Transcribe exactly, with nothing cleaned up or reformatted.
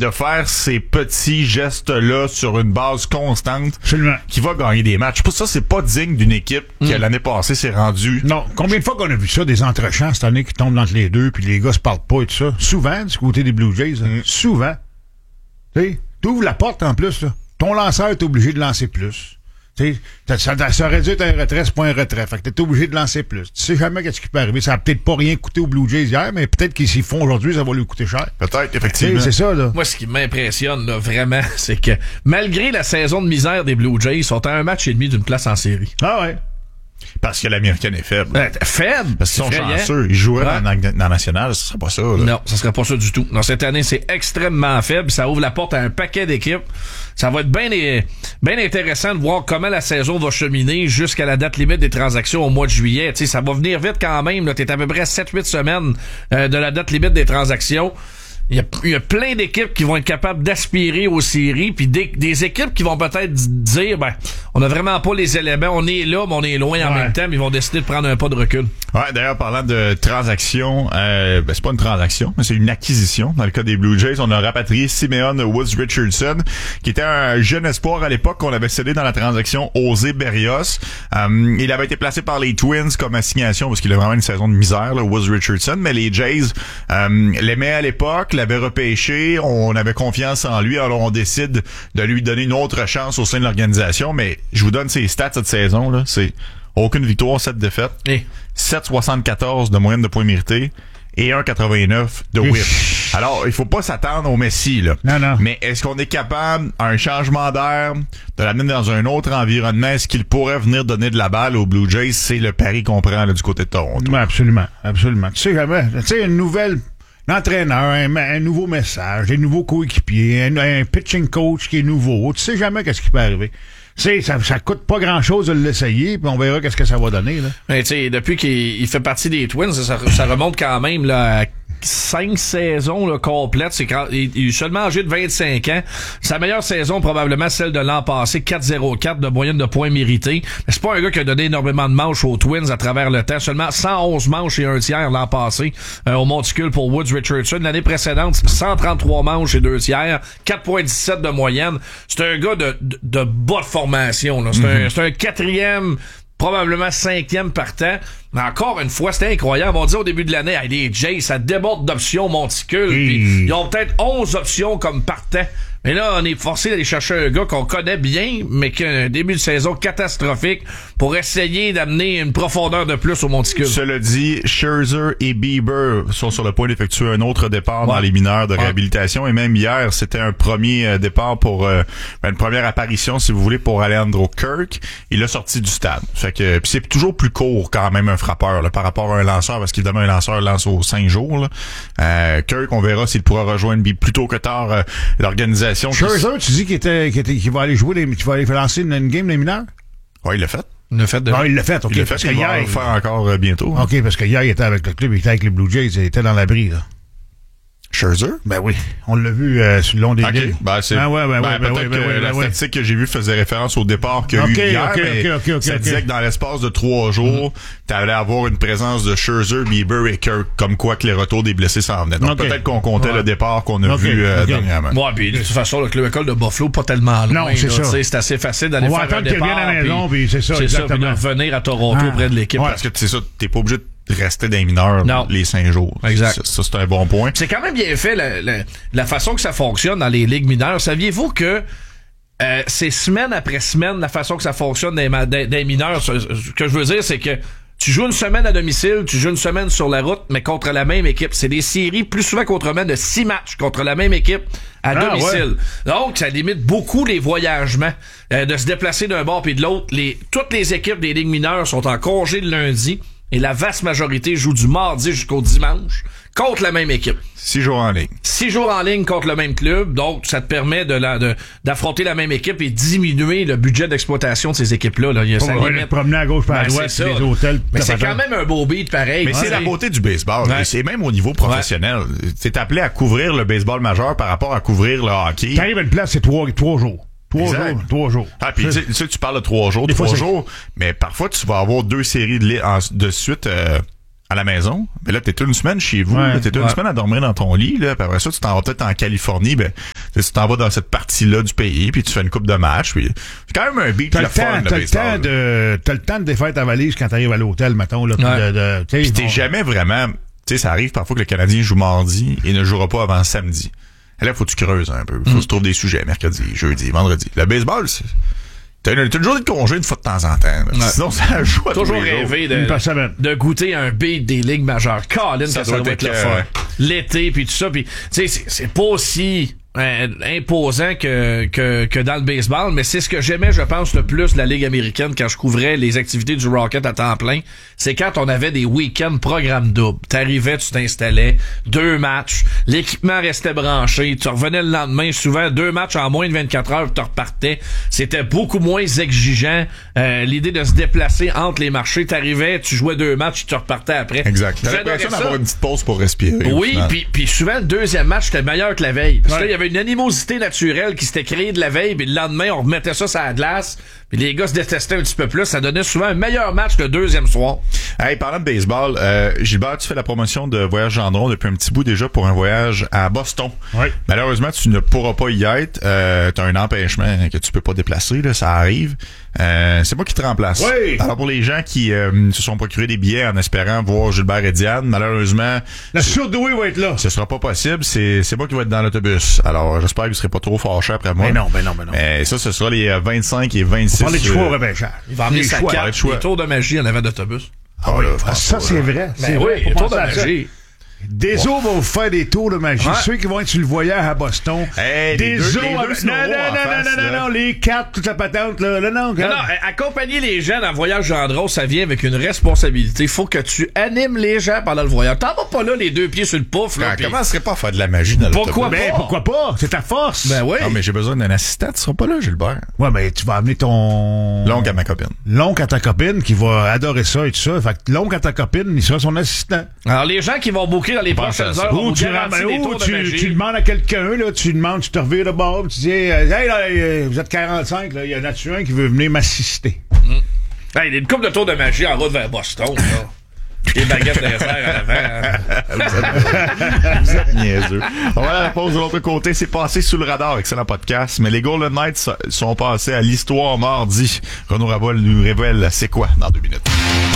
de faire ces petits gestes-là sur une base constante Absolument. qui va gagner des matchs. Pour ça, c'est pas digne d'une équipe qui, mm. l'année passée, s'est rendue. Non. Combien de fois qu'on a vu ça, des entrechamps cette année qui tombent entre les deux, puis les gars se parlent pas et tout ça? Souvent, du côté des Blue Jays. Mm. Souvent. Tu sais, t'ouvres la porte en plus, là. Ton lanceur est obligé de lancer plus. Tu sais, ça, ça aurait dû être un retrait, c'est pas un retrait. Fait que t'es obligé de lancer plus. Tu sais jamais qu'est-ce qui peut arriver. Ça a peut-être pas rien coûté aux Blue Jays hier, mais peut-être qu'ils s'y font aujourd'hui, ça va lui coûter cher. Peut-être, effectivement. T'sais, c'est ça, là. Moi, ce qui m'impressionne, là, vraiment, c'est que malgré la saison de misère des Blue Jays, ils sont à un match et demi d'une place en série. Ah ouais. Parce que l'américaine est faible. Euh, faible? Parce qu'ils sont effrayant. chanceux. Ils joueraient Ouais. dans, dans, dans National, ce serait pas ça. Là. Non, ça serait pas ça du tout. Non, cette année, c'est extrêmement faible. Ça ouvre la porte à un paquet d'équipes. Ça va être bien bien intéressant de voir comment la saison va cheminer jusqu'à la date limite des transactions au mois de juillet. Tu sais, ça va venir vite quand même. Là, t'es à peu près sept huit semaines euh, de la date limite des transactions. Il y, a, il y a plein d'équipes qui vont être capables d'aspirer aux séries, puis des, des équipes qui vont peut-être dire, ben, on a vraiment pas les éléments, on est là, mais on est loin en ouais. même temps, mais ils vont décider de prendre un pas de recul. Ouais, d'ailleurs, parlant de transaction, euh, ben, c'est pas une transaction, mais c'est une acquisition. Dans le cas des Blue Jays, on a rapatrié Simeon Woods Richardson, qui était un jeune espoir à l'époque qu'on avait cédé dans la transaction José Berrios. Euh, il avait été placé par les Twins comme assignation, parce qu'il a vraiment une saison de misère, là, Woods Richardson, mais les Jays euh, l'aimaient à l'époque, l'avait repêché, on avait confiance en lui, alors on décide de lui donner une autre chance au sein de l'organisation, mais je vous donne ses stats cette saison, là, c'est aucune victoire, sept défaites, Et... sept virgule soixante-quatorze de moyenne de points mérités et un virgule quatre-vingt-neuf de whip. Alors, il faut pas s'attendre au Messi, là. Non, non. Mais est-ce qu'on est capable, à un changement d'air, de l'amener dans un autre environnement? Est-ce qu'il pourrait venir donner de la balle aux Blue Jays? C'est le pari qu'on prend là, du côté de Toronto. Ouais, absolument, absolument. Tu sais jamais, tu sais, une nouvelle... L'entraîneur, un, un nouveau message, des nouveaux coéquipiers, un, un pitching coach qui est nouveau. Tu sais jamais qu'est-ce qui peut arriver. Tu sais, ça, ça coûte pas grand-chose de l'essayer, puis on verra qu'est-ce que ça va donner, là. Mais tu sais, depuis qu'il il fait partie des Twins, ça, ça remonte quand même là, à cinq saisons là, complètes. C'est quand, il, il est seulement âgé de vingt-cinq ans. Sa meilleure saison, probablement celle de l'an passé, quatre virgule zéro quatre de moyenne de points mérités. Mais c'est pas un gars qui a donné énormément de manches aux Twins à travers le temps. Seulement cent onze manches et un tiers l'an passé euh, au monticule pour Woods Richardson. L'année précédente, cent trente-trois manches et deux tiers, quatre virgule dix-sept de moyenne. C'est un gars de, de, de bas de formation. Là. C'est, mm-hmm. un, c'est un quatrième... probablement cinquième partant. Mais encore une fois, c'était incroyable. On dit au début de l'année, hey, les Jays, ça déborde d'options monticules. Mmh. Puis ils ont peut-être onze options comme partant. Mais là, on est forcé d'aller chercher un gars qu'on connaît bien, mais qui a un début de saison catastrophique pour essayer d'amener une profondeur de plus au monticule. Cela dit, Scherzer et Bieber sont sur le point d'effectuer un autre départ ouais. dans les mineurs de ouais. réhabilitation. Et même hier, c'était un premier euh, départ pour euh, une première apparition, si vous voulez, pour Alejandro Kirk. Il a sorti du stade. Fait que pis c'est toujours plus court quand même un frappeur là, par rapport à un lanceur, parce qu'évidemment un lanceur lance aux cinq jours. Là. Euh, Kirk, on verra s'il pourra rejoindre plus tôt que tard euh, l'organisation. Scherzer, tu dis qu'il était, qu'il était, qu'il va aller jouer, les, qu'il va aller lancer une, une game les mineurs? Oui, il l'a fait. Il l'a fait. De... Non, il l'a fait, ok. Il l'a fait, parce il que va hier, le faire encore euh, bientôt. Ok, parce que hier, il était avec le club, il était avec les Blue Jays, il était dans l'abri, là. Scherzer? Ben oui, on l'a vu euh, sur le long des OK. lignes. Ben, c'est, ben ouais, ben, ben, ouais, ben, peut-être ouais, ben, que ouais, la ben, ouais. statistique que j'ai vue faisait référence au départ qu'il y a OK, eu hier, OK, mais OK, OK, ça OK, disait OK. que dans l'espace de trois jours, mm-hmm. t'allais avoir une présence de Scherzer, Bieber et Kirk, comme quoi que les retours des blessés s'en venaient. Donc OK. peut-être qu'on comptait ouais. le départ qu'on a OK, vu euh, OK. dernièrement. Ouais, puis de toute façon, le club école de Buffalo, pas tellement loin. Non, c'est là, ça. C'est assez facile d'aller On va faire un attendre qu'il départ. revienne à la maison, puis puis c'est ça, c'est ça, puis de exactement. revenir à Toronto Ah. auprès de l'équipe. Ouais. Parce que c'est ça, t'es pas obligé de rester dans les mineurs Non. les cinq jours. Exact. Ça, ça, c'est un bon point. C'est quand même bien fait la, la, la façon que ça fonctionne dans les ligues mineures. Saviez-vous que euh, c'est semaine après semaine la façon que ça fonctionne dans les, dans, dans les mineurs? Ce, ce que je veux dire, c'est que tu joues une semaine à domicile, tu joues une semaine sur la route, mais contre la même équipe. C'est des séries plus souvent qu'autrement de six matchs contre la même équipe à ah, domicile. Ouais. Donc, ça limite beaucoup les voyagements, euh, de se déplacer d'un bord puis de l'autre. Les, toutes les équipes des ligues mineures sont en congé le lundi et la vaste majorité joue du mardi jusqu'au dimanche contre la même équipe. Six jours en ligne. Six jours en ligne contre le même club, donc ça te permet de, la, de d'affronter la même équipe et diminuer le budget d'exploitation de ces équipes-là. Là. Il y a, On ça va limite. aller promener à gauche par à Ben, droite, c'est les ça. hôtels. Mais c'est quand même un beau beat pareil. Mais c'est la beauté du baseball. Ouais. Et c'est même au niveau professionnel. Ouais. T'es appelé à couvrir le baseball majeur par rapport à couvrir le hockey. T'arrives à une place, c'est trois, trois jours. Trois exact. jours. Trois jours. Ah, puis tu sais, tu parles de trois jours, Des trois fois, jours, mais parfois tu vas avoir deux séries de, li- en, de suite euh, à la maison. Mais là, t'es une semaine chez vous, ouais, là, t'es une ouais. semaine à dormir dans ton lit, là, puis après ça, tu t'en vas peut-être en Californie, ben tu t'en vas dans cette partie-là du pays, puis tu fais une coupe de match, puis c'est quand même un beat T'as le le fun, temps, le t'as le baseball, temps là. de, t'as le temps de défaire ta valise quand t'arrives à l'hôtel, mettons, là. Puis Ouais. de, de, t'sais, Puis t'es bon, jamais vraiment... Tu sais, ça arrive parfois que le Canadien joue mardi et ne jouera pas avant samedi. Et là, faut que tu creuses un peu. Faut que Mm. tu trouves des sujets mercredi, jeudi, vendredi. Le baseball, c'est... T'as une, t'as une journée de congé une fois de temps en temps. là. Ouais. Sinon, ça joue à Toujours tous les jours. rêvé une de, par semaine. de goûter un beat des ligues majeures. Colin, Ça que ça doit doit être être le écœurant. fun. L'été, puis tout ça. Puis, tu sais, c'est, c'est pas aussi euh, imposant que, que, que dans le baseball, mais c'est ce que j'aimais, je pense, le plus de la Ligue américaine quand je couvrais les activités du Rocket à temps plein. C'est quand on avait des week-ends programme double. T'arrivais, tu t'installais, deux matchs, l'équipement restait branché, tu revenais le lendemain, souvent deux matchs en moins de vingt-quatre heures, tu repartais. C'était beaucoup moins exigeant. Euh, l'idée de se déplacer entre les marchés, t'arrivais, tu jouais deux matchs, tu repartais après. Exact. T'as J'adorais l'impression ça. d'avoir une petite pause pour respirer. au Oui, final. puis puis souvent le deuxième match était meilleur que la veille. Parce que Ouais. là, il y avait une animosité naturelle qui s'était créée de la veille, puis le lendemain, on remettait ça sur la glace, puis les gars se détestaient un petit peu plus. Ça donnait souvent un meilleur match que le deuxième soir. Hey, parlant de baseball, euh, Gilbert, tu fais la promotion de Voyage Gendron depuis un petit bout déjà pour un voyage à Boston. Oui. Malheureusement, tu ne pourras pas y être. Euh, t'as un empêchement que tu peux pas déplacer, là, ça arrive. Euh, c'est moi qui te remplace. Oui. Alors pour les gens qui euh, se sont procurés des billets en espérant voir Gilbert et Diane, malheureusement, La surdouée va être là. ce sera pas possible. C'est c'est moi qui vais être dans l'autobus. Alors j'espère que vous serez pas trop fâchés après moi. Mais non, ben non, ben non. Mais ça, ce sera les euh, vingt-cinq et vingt-six. Parler de choix au euh, repêchage. Il va emmener Les sa choix. ouais, carte, choix. les tours de magie en avant d'autobus. Ah, là, Ah, ça, François, c'est là. vrai. C'est Ben vrai. oui, Faut les tours de penser à ça. magie. Des os vont vous faire des tours de magie. Ouais. Ceux qui vont être sur le voyage à Boston. Hey, des les deux- os. les deux avec- Non, snowballs non, en non, face, non, non, là. non, les quatre, toute la patente, là. Là, non, Non, regarde. non, a- accompagner les gens dans le voyage Gendron, ça vient avec une responsabilité. Faut que tu animes les gens pendant le voyage. T'en vas pas là les deux pieds sur le pouf, là. Ah, pis- comment serait pas à faire de la magie dans Pourquoi l'autobus? Ben, pas? pourquoi pas? C'est ta force. Ben oui. Non, mais j'ai besoin d'un assistant. Tu seras pas là, Gilbert. Ouais, mais tu vas amener ton... L'oncle à ma copine. L'oncle à ta copine qui va adorer ça et tout ça. Fait que l'oncle à ta copine, il sera son assistant. Alors, les gens qui vont booker dans les Pense à prochaines ça. heures, on Ou vous tu, garantit ramènes- des ou tours de tu, magie. tu demandes à quelqu'un, là, tu demandes, tu te reviens de bord, tu dis, euh, hey, là, euh, vous êtes quarante-cinq, là, il y en a-tu un qui veut venir m'assister? Hey, il y a une couple de tours de magie en route vers Boston, là. Les baguettes de dessert en avant. hein. Vous êtes niaiseux. On va à la pause de l'autre côté. C'est passé sous le radar. Excellent podcast. Mais les Golden Knights sont passés à l'histoire mardi. Renaud Raval nous révèle c'est quoi dans deux minutes.